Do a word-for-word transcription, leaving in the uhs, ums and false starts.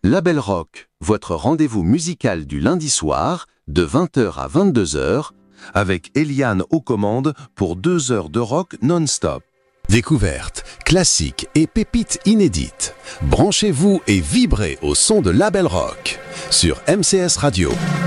Label Rock, votre rendez-vous musical du lundi soir, de vingt heures à vingt-deux heures, avec Eliane aux commandes pour deux heures de rock non-stop. Découvertes, classiques et pépites inédites. Branchez-vous et vibrez au son de Label Rock sur M C S Radio.